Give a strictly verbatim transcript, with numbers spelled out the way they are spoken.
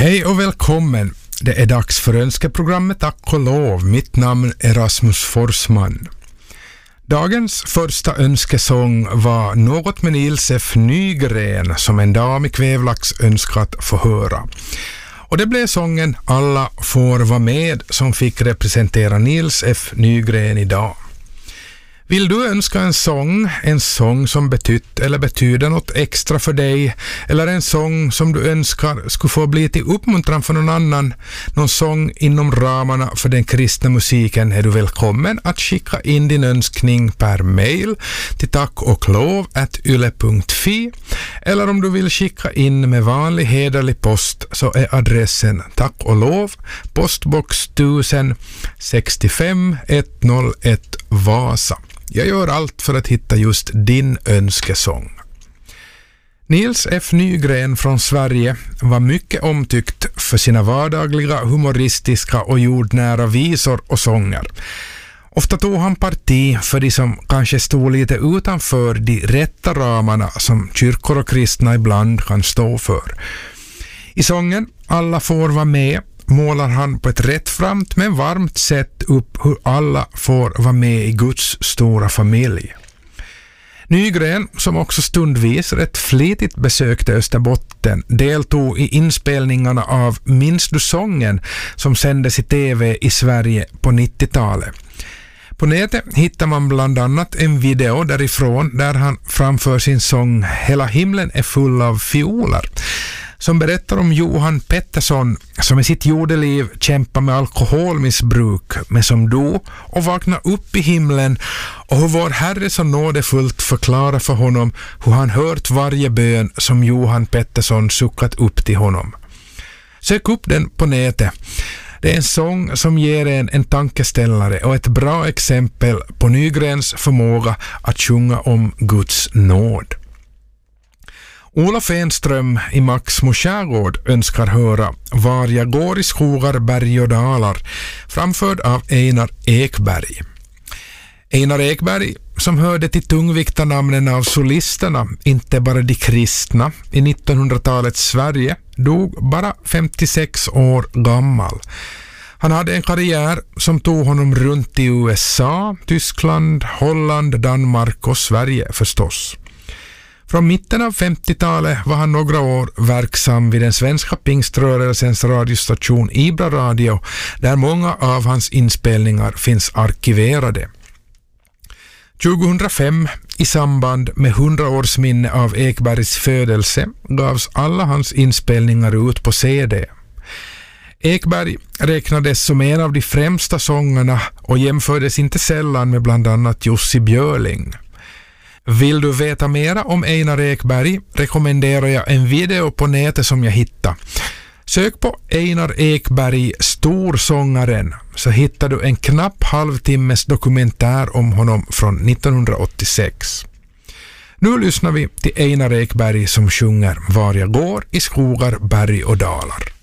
Hej och välkommen. Det är dags för önskeprogrammet Tack och lov. Mitt namn är Rasmus Forsman. Dagens första önskesång var Något med Nils F. Nygren som en dam i Kvävlax önskat få höra. Och det blev sången Alla får vara med som fick representera Nils F. Nygren idag. Vill du önska en sång, en sång som betytt eller betyder något extra för dig, eller en sång som du önskar skulle få bli till uppmuntran för någon annan, någon sång inom ramarna för den kristna musiken, är du välkommen att skicka in din önskning per mail till tackoklov at yle punkt fi, eller om du vill skicka in med vanlig hederlig post så är adressen Tack och lov, postbox tusen sextiofem etthundraett Vasa. Jag gör allt för att hitta just din önskesång. Nils F. Nygren från Sverige var mycket omtyckt för sina vardagliga, humoristiska och jordnära visor och sånger. Ofta tog han parti för de som kanske stod lite utanför de rätta ramarna som kyrkor och kristna ibland kan stå för. I sången Alla får vara med målar han på ett rättframt men varmt sätt upp hur alla får vara med i Guds stora familj. Nygren, som också stundvis rätt flitigt besökte Österbotten, deltog i inspelningarna av Minns du sången som sändes i tv i Sverige på nittiotalet. På nätet hittar man bland annat en video därifrån där han framför sin sång Hela himlen är full av fioler, som berättar om Johan Pettersson som i sitt jordeliv kämpar med alkoholmissbruk men som dog och vaknar upp i himlen, och hur vår Herre så nådefullt förklarar för honom hur han hört varje bön som Johan Pettersson suckat upp till honom. Sök upp den på nätet. Det är en sång som ger en en tankeställare och ett bra exempel på Nygrens förmåga att sjunga om Guds nåd. Olof Enström i Maxmo skärgård önskar höra Var jag går i skogar, berg och dalar, framförd av Einar Ekberg. Einar Ekberg, som hörde till tungviktarnamnen av solisterna, inte bara de kristna, i nittonhundratalets Sverige, dog bara femtiosex år gammal. Han hade en karriär som tog honom runt i U S A, Tyskland, Holland, Danmark och Sverige förstås. Från mitten av femtiotalet var han några år verksam vid den svenska pingströrelsens radiostation Ibra Radio, där många av hans inspelningar finns arkiverade. tjugohundrafem, i samband med hundraårsminne av Ekbergs födelse, gavs alla hans inspelningar ut på C D. Ekberg räknades som en av de främsta sångarna och jämfördes inte sällan med bland annat Jussi Björling. Vill du veta mera om Einar Ekberg rekommenderar jag en video på nätet som jag hittade. Sök på Einar Ekberg Storsångaren så hittar du en knapp halvtimmes dokumentär om honom från nittonhundraåttiosex. Nu lyssnar vi till Einar Ekberg som sjunger Var jag går i skogar, berg och dalar.